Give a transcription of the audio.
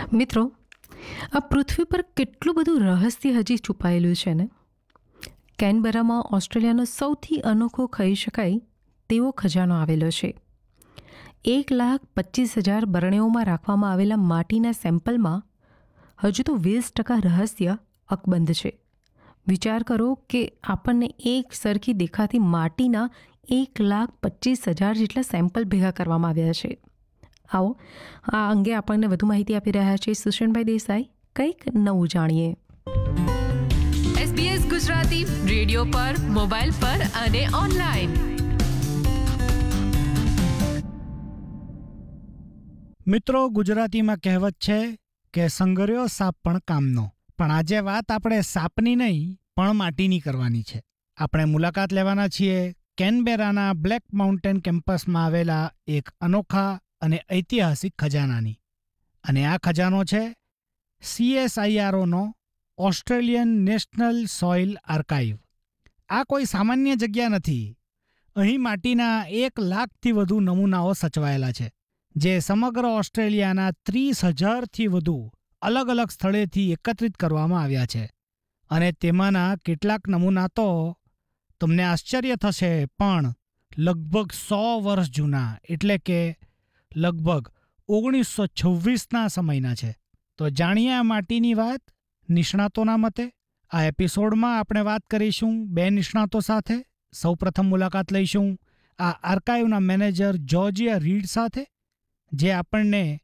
મિત્રો, આ પૃથ્વી પર કેટલું બધું રહસ્ય હજી છુપાયેલું છે ને. કેનબરામાં ઓસ્ટ્રેલિયાનો સૌથી અનોખો કહી શકાય તેવો ખજાનો આવેલો છે. 1,25,000 બરણીઓમાં રાખવામાં આવેલા માટીના સેમ્પલમાં હજુ તો 20% રહસ્ય અકબંધ છે. વિચાર કરો કે આપણને એક સરખી દેખાતી માટીના 1,25,000 જેટલા સેમ્પલ ભેગા કરવામાં આવ્યા છે. આવો આ અંગે આપણને વધુ માહિતી આપી રહ્યા છે સુષેણભાઈ દેસાઈ. કંઈક નવું જાણીએ. SBS ગુજરાતી રેડિયો પર, મોબાઈલ પર અને ઓનલાઈન. મિત્રો, ગુજરાતીમાં કહેવત છે કે સંગર્યો સાપ પણ કામનો. પણ આજે વાત આપણે સાપની નહીં પણ માટીની કરવાની છે. આપણે મુલાકાત લેવાના છીએ કેનબેરાના બ્લેક માઉન્ટેન કેમ્પસમાં આવેલા એક અનોખા અને ઐતિહાસિક ખજાનાની. અને આ ખજાનો છે CSIROનો ઓસ્ટ્રેલિયન નેશનલ સોઇલ આર્કાઇવ. આ કોઈ સામાન્ય જગ્યા નથી. અહીં માટીના 1,00,000થી વધુ નમૂનાઓ સચવાયેલા છે, જે સમગ્ર ઓસ્ટ્રેલિયાના 30,000થી વધુ અલગ અલગ સ્થળેથી એકત્રિત કરવામાં આવ્યા છે. અને તેમાંના કેટલાક નમૂના તો તમને આશ્ચર્ય થશે પણ લગભગ 100 વર્ષ જૂના, એટલે કે લગભગ 1926ના સમયના છે. તો જાણીએ આ માટીની વાત નિષ્ણાતોના મતે. આ એપિસોડમાં આપણે વાત કરીશું 2 નિષ્ણાતો સાથે. સૌપ્રથમ મુલાકાત લઈશું આ આર્કાઇવના મેનેજર જોર્જિયા રીડ સાથે, જે આપણને